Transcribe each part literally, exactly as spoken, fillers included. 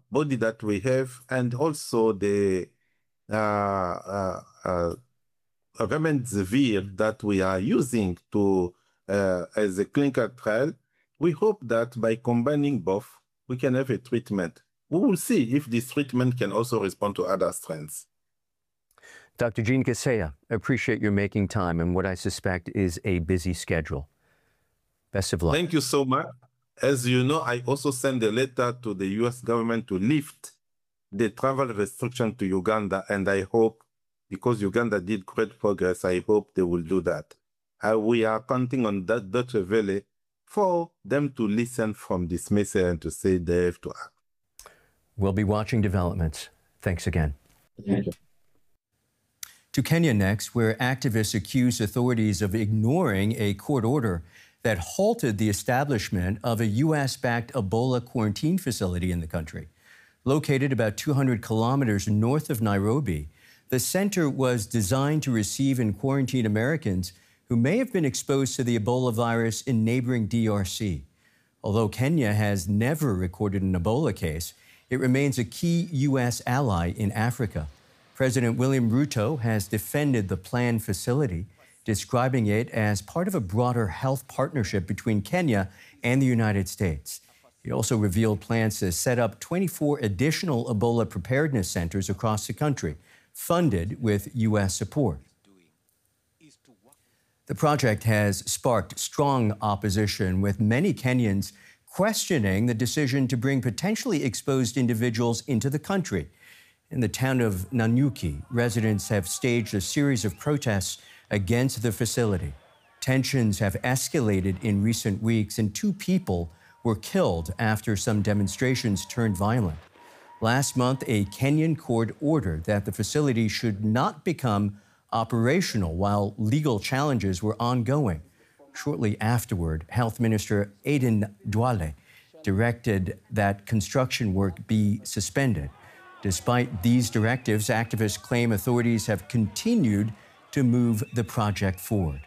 body that we have, and also the uh, uh, uh, remdesivir that we are using to uh, as a clinical trial, we hope that by combining both, we can have a treatment. We will see if this treatment can also respond to other strains. Doctor Jean Kaseya, appreciate your making time in what I suspect is a busy schedule. Best of luck. Thank you so much. As you know, I also sent a letter to the U S government to lift the travel restriction to Uganda, and I hope, because Uganda did great progress, I hope they will do that. Uh, we are counting on that Deutsche Welle for them to listen from this message and to say they have to act. We'll be watching developments. Thanks again. Thank you. To Kenya next, where activists accuse authorities of ignoring a court order that halted the establishment of a U S-backed Ebola quarantine facility in the country. Located about two hundred kilometers north of Nairobi, the center was designed to receive and quarantine Americans who may have been exposed to the Ebola virus in neighboring D R C. Although Kenya has never recorded an Ebola case, it remains a key U S ally in Africa. President William Ruto has defended the planned facility, describing it as part of a broader health partnership between Kenya and the United States. He also revealed plans to set up twenty-four additional Ebola preparedness centers across the country, funded with U S support. The project has sparked strong opposition, with many Kenyans questioning the decision to bring potentially exposed individuals into the country. In the town of Nanyuki, residents have staged a series of protests against the facility. Tensions have escalated in recent weeks, and two people were killed after some demonstrations turned violent. Last month, a Kenyan court ordered that the facility should not become operational while legal challenges were ongoing. Shortly afterward, Health Minister Aden Duale directed that construction work be suspended. Despite these directives, activists claim authorities have continued to move the project forward.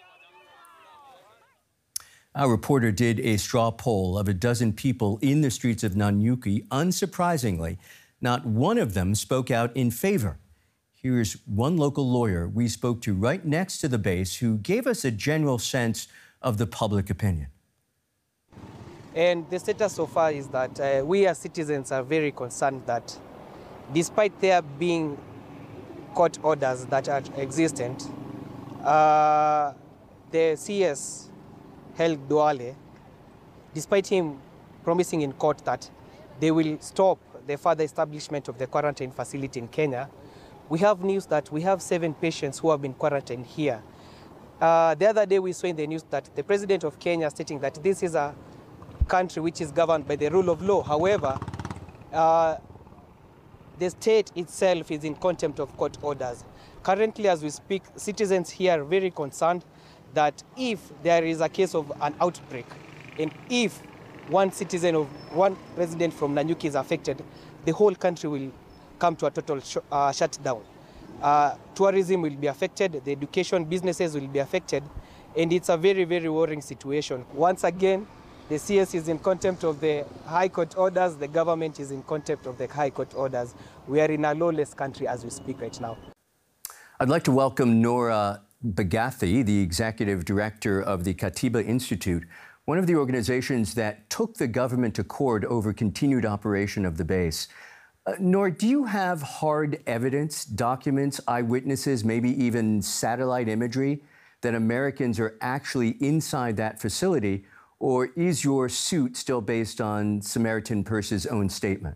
Our reporter did a straw poll of a dozen people in the streets of Nanyuki. Unsurprisingly, not one of them spoke out in favor. Here's one local lawyer we spoke to right next to the base who gave us a general sense of the public opinion. And the status so far is that uh, we as citizens are very concerned that despite there being court orders that are existent, uh, the C S held Duale, despite him promising in court that they will stop the further establishment of the quarantine facility in Kenya, we have news that we have seven patients who have been quarantined here. Uh, the other day we saw in the news that the president of Kenya stating that this is a country which is governed by the rule of law. However, uh, the state itself is in contempt of court orders. Currently, as we speak, citizens here are very concerned that if there is a case of an outbreak, and if one citizen of one resident from Nanyuki is affected, the whole country will come to a total sh uh, shutdown. Uh, tourism will be affected, the education businesses will be affected, and it's a very, very worrying situation. Once again, the C S is in contempt of the High Court orders, the government is in contempt of the High Court orders. We are in a lawless country as we speak right now. I'd like to welcome Nora Bagathi, the executive director of the Katiba Institute, one of the organizations that took the government to court over continued operation of the base. Uh, Nora, do you have hard evidence, documents, eyewitnesses, maybe even satellite imagery that Americans are actually inside that facility? Or is your suit still based on Samaritan Purse's own statement?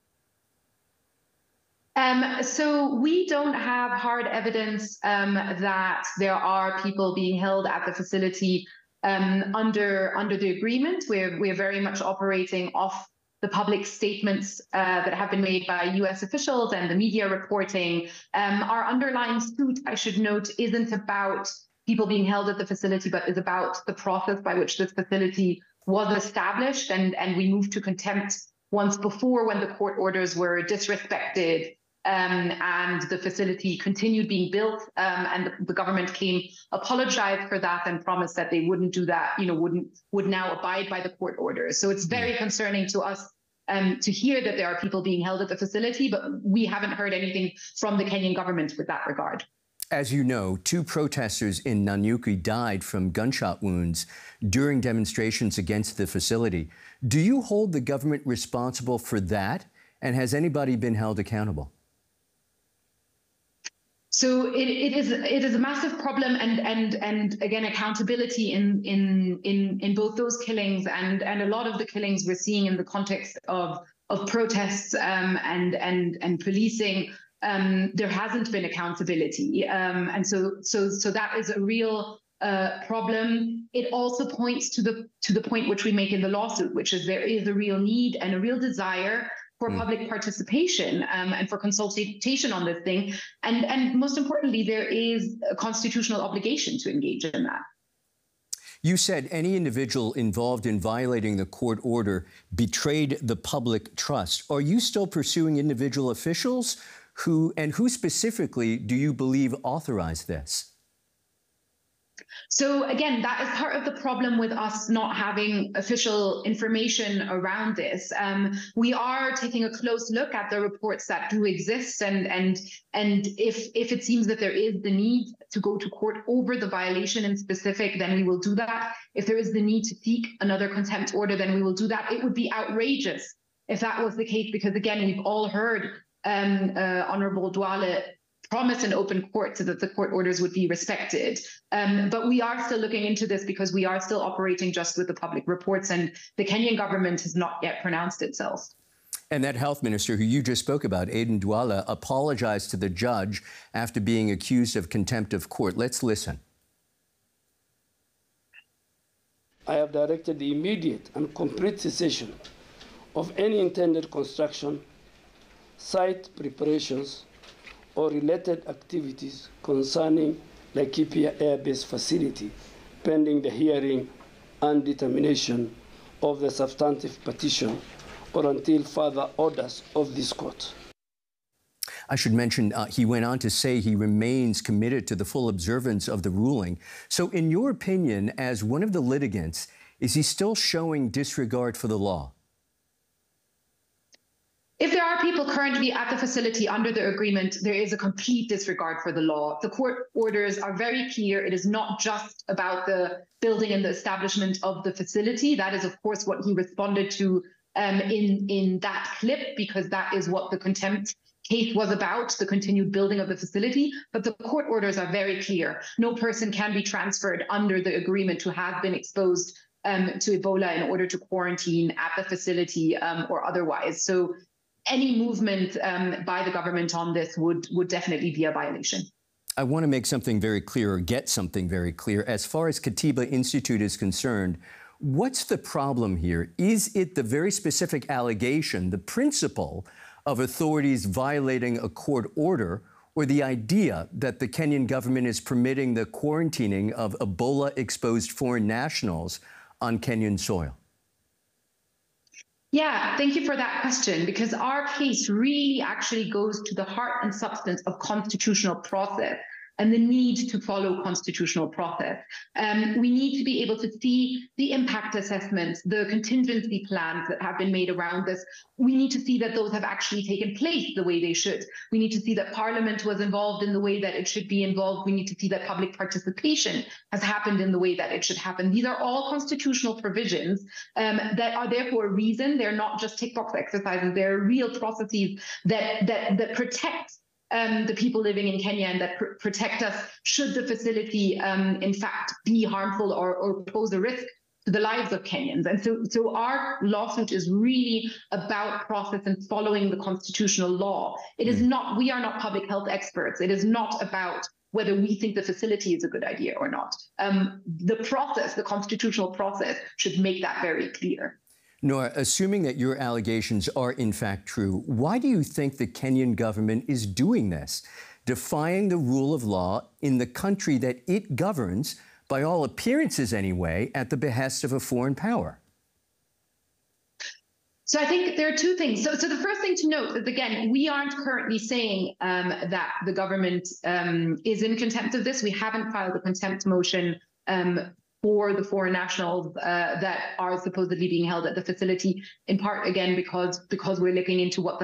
Um, so we don't have hard evidence um, that there are people being held at the facility um, under under the agreement. We're we're very much operating off the public statements uh, that have been made by U S officials and the media reporting. Um, our underlying suit, I should note, isn't about people being held at the facility, but is about the process by which this facility was established, and, and we moved to contempt once before when the court orders were disrespected, um, and the facility continued being built, um, and the, the government came, apologized for that, and promised that they wouldn't do that, you know, wouldn't would now abide by the court orders. So it's very concerning to us um, to hear that there are people being held at the facility, but we haven't heard anything from the Kenyan government with that regard. As you know, two protesters in Nanyuki died from gunshot wounds during demonstrations against the facility. Do you hold the government responsible for that? And has anybody been held accountable? So it, it is it is a massive problem, and and and again, accountability in in in in both those killings and and a lot of the killings we're seeing in the context of of protests um, and and and policing. Um, there hasn't been accountability, um, and so so so that is a real uh, problem. It also points to the to the point which we make in the lawsuit, which is there is a real need and a real desire for mm. public participation um, and for consultation on this thing, and and most importantly, there is a constitutional obligation to engage in that. You said any individual involved in violating the court order betrayed the public trust. Are you still pursuing individual officials? Who and who specifically do you believe authorized this? So again, that is part of the problem with us not having official information around this. Um, we are taking a close look at the reports that do exist, and and and if if it seems that there is the need to go to court over the violation in specific, then we will do that. If there is the need to seek another contempt order, then we will do that. It would be outrageous if that was the case, because again, we've all heard Um, uh, Honorable Duale promise an open court so that the court orders would be respected. Um, but we are still looking into this because we are still operating just with the public reports, and the Kenyan government has not yet pronounced itself. And that health minister who you just spoke about, Aden Duale, apologized to the judge after being accused of contempt of court. Let's listen. I have directed the immediate and complete cessation of any intended construction, site preparations, or related activities concerning Laikipia Air Base facility, pending the hearing and determination of the substantive petition, or until further orders of this court. I should mention, uh, he went on to say he remains committed to the full observance of the ruling. So in your opinion, as one of the litigants, is he still showing disregard for the law? If there are people currently at the facility under the agreement, there is a complete disregard for the law. The court orders are very clear. It is not just about the building and the establishment of the facility. That is, of course, what he responded to um, in, in that clip, because that is what the contempt case was about, the continued building of the facility. But the court orders are very clear. No person can be transferred under the agreement who has been exposed um, to Ebola in order to quarantine at the facility um, or otherwise. So any movement um, by the government on this would, would definitely be a violation. I want to make something very clear, or get something very clear. As far as Katiba Institute is concerned, what's the problem here? Is it the very specific allegation, the principle of authorities violating a court order, or the idea that the Kenyan government is permitting the quarantining of Ebola-exposed foreign nationals on Kenyan soil? Yeah, thank you for that question, because our case really actually goes to the heart and substance of constitutional process and the need to follow constitutional process. Um, we need to be able to see the impact assessments, the contingency plans that have been made around this. We need to see that those have actually taken place the way they should. We need to see that Parliament was involved in the way that it should be involved. We need to see that public participation has happened in the way that it should happen. These are all constitutional provisions um, that are there for a reason. They're not just tick box exercises. They're real processes that that that protect Um, the people living in Kenya and that pr protect us should the facility, um, in fact, be harmful or, or pose a risk to the lives of Kenyans. And so, so our lawsuit is really about process and following the constitutional law. It is not, we are not public health experts. It is not about whether we think the facility is a good idea or not. Um, the process, the constitutional process, should make that very clear. Nora, assuming that your allegations are in fact true, why do you think the Kenyan government is doing this, defying the rule of law in the country that it governs, by all appearances anyway, at the behest of a foreign power? So I think there are two things. So, so the first thing to note is, again, we aren't currently saying um, that the government um, is in contempt of this. We haven't filed a contempt motion um, for the foreign nationals uh, that are supposedly being held at the facility, in part, again, because, because we're looking into what the